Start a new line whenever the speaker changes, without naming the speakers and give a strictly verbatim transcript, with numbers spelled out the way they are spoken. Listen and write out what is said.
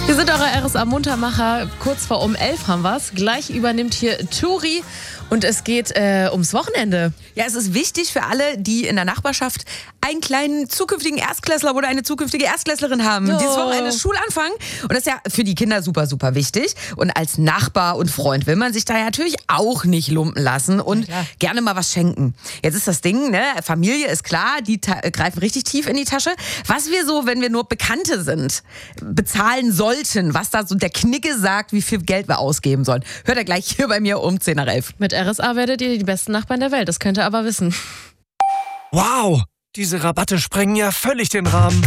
Wir sind eure R S A-Muntermacher. Kurz vor um elf haben wir's. Gleich übernimmt hier Turi und es geht äh, ums Wochenende.
Ja, es ist wichtig für alle, die in der Nachbarschaft einen kleinen zukünftigen Erstklässler oder eine zukünftige Erstklässlerin haben.
Oh.
Dieses Wochenende ist Schulanfang und das ist ja für die Kinder super, super wichtig. Und als Nachbar und Freund will man sich da ja natürlich auch nicht lumpen lassen und
Ja,
gerne mal was schenken. Jetzt ist das Ding, ne, Familie ist klar, die ta- greifen richtig tief in die Tasche. Was wir so, wenn wir nur Bekannte sind, bezahlen sollten, was da so der Knigge sagt, wie viel Geld wir ausgeben sollen, hört ihr gleich hier bei mir um zehn nach elf.
Mit R S A werdet ihr die besten Nachbarn der Welt. Das könnt ihr aber wissen.
Wow, diese Rabatte sprengen ja völlig den Rahmen.